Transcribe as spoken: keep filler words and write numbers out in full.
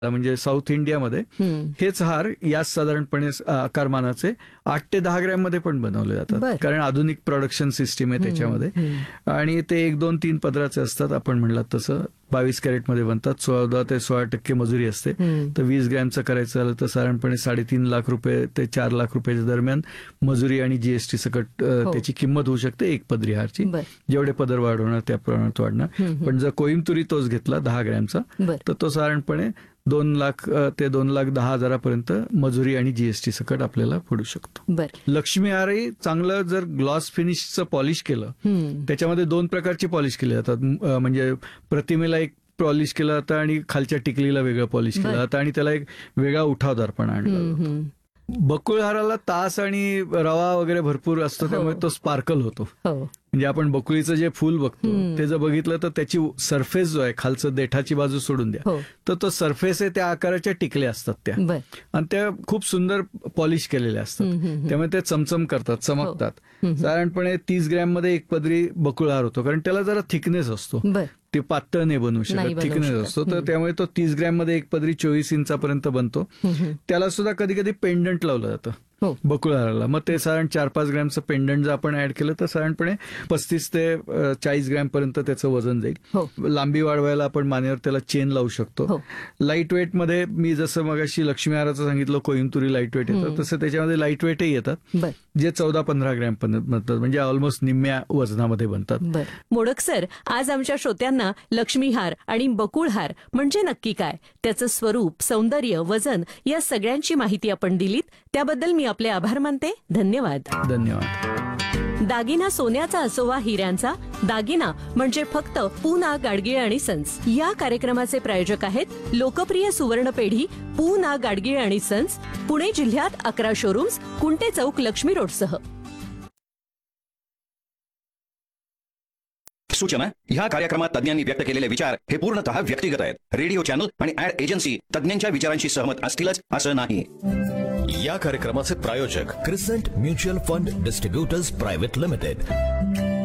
म्हणजे साऊथ इंडियामध्ये हेच हार या साधारणपणे आकारमानाचे आठ ते दहा ग्रॅम मध्ये पण बनवले जातात, कारण आधुनिक प्रोडक्शन सिस्टीम आहे त्याच्यामध्ये. आणि ते एक दोन तीन पदराचे असतात. आपण म्हणलात तसं बावीस कॅरेट मध्ये बनतात. चौदा ते सोळा टक्के मजुरी असते. तर वीस ग्रॅमचं करायचं झालं तर साधारणपणे साडेतीन लाख रुपये ते चार लाख रुपयाच्या दरम्यान मजुरी आणि जीएसटी सकट त्याची किंमत होऊ शकते एक पदरी हारची. जेवढे पदर वाढवणार त्या प्रमाणात वाढणार. पण जर कोईमतुरी तोच घेतला दहा ग्रॅमचा तर तो साधारणपणे दोन लाख ते दोन लाख दहा हजारापर्यंत मजुरी आणि जीएसटी सकट आपल्याला पडू शकतो. लक्ष्मी हारही चांगलं जर ग्लॉस फिनिशचं पॉलिश केलं, त्याच्यामध्ये दोन प्रकारची पॉलिश केली जातात. म्हणजे प्रतिमेला एक पॉलिश केलं जातं आणि खालच्या टिकलीला वेगळं पॉलिश केलं जातं आणि त्याला एक वेगळा उठावदारपणा आणला जातो. बकुळहाराला तास आणि रवा वगैरे भरपूर असतो, त्यामुळे तो स्पार्कल होतो. म्हणजे आपण बकुळीचं जे फूल बघतो ते जर बघितलं तर त्याची सरफेस जो आहे, खालचं देठाची बाजू सोडून द्या, तर तो सरफेस आहे त्या आकाराच्या टिकल्या असतात त्या, आणि त्या खूप सुंदर पॉलिश केलेल्या असतात. त्यामुळे ते चमचम करतात, चमकतात. साधारणपणे तीस ग्रॅम मध्ये एक पदरी बकुळहार होतो, कारण त्याला जरा थिकनेस असतो. ते पातळ नाही बनवू शकत, थिकनेस असतो. तर त्यामुळे तो तीस ग्रॅम मध्ये एक पदरी चोवीस इंचापर्यंत बनतो. त्याला सुद्धा कधी कधी पेंडंट लावलं जातं बकुळहाराला. मग ते साधारण चार पाच ग्रॅमचं पेंडंट जर आपण ऍड केलं तर साधारणपणे पस्तीस ते चाळीस ग्रॅम पर्यंत त्याचं वजन जाईल. लांबी वाढवायला आपण मानेवर त्याला चेन लावू शकतो. लाईट वेट मध्ये मी जसं मगाशी लक्ष्मीहाराचं सांगितलं कोईमतुरी लाईट वेट येतं, तसं त्याच्यामध्ये लाईट वेटही येतात जे चौदा पंधरा ग्रॅम बनतात, म्हणजे ऑलमोस्ट निम्म्या वजनामध्ये बनतात. मोडक सर, आज आमच्या श्रोत्यांना लक्ष्मीहार आणि बकुळहार म्हणजे नक्की काय, त्याचं स्वरूप, सौंदर्य, वजन या सगळ्यांची माहिती आपण दिलीत, त्याबद्दल मी आपले आभार मानते. धन्यवाद. धन्यवाद. दागिना सोन्याचा असो वा हिऱ्यांचा, दागिना म्हणजे फक्त पूना गाडगीळ आणि सन्स. या कार्यक्रमाचे प्रायोजक आहेत लोकप्रिय सुवर्ण पेढी पूना गाडगीळ आणि सन्स, पुणे जिल्ह्यात अकरा शोरूम्स, कुंटे चौक, लक्ष्मी रोडसह. सूचना: ह्या कार्यक्रमात तज्ञांनी व्यक्त केलेले विचार हे पूर्णतः व्यक्तिगत आहेत. रेडिओ चॅनल आणि ऍड एजन्सी तज्ञांच्या विचारांशी सहमत असतीलच असं नाही. या कार्यक्रमाचे प्रायोजक crescent mutual fund distributors private limited.